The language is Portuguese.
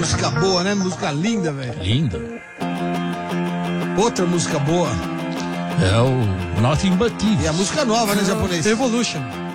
Música boa, né? Música linda, velho. Linda. Outra música boa. É o Nothing But Thieves. E a música nova, né, japonês? Evolution.